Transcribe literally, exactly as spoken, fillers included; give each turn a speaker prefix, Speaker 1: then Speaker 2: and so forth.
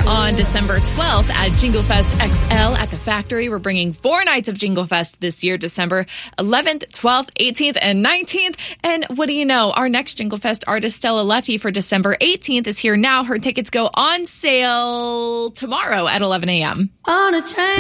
Speaker 1: on December twelfth at Jingle Fest X L at the Factory. We're bringing four nights of Jingle Fest this year, December eleventh, twelfth, eighteenth, and nineteenth. And what do you know? Our next Jingle Fest artist, Stella Leffy, for December eighteenth is here now. Her tickets go on sale tomorrow at eleven a.m.
Speaker 2: On a train.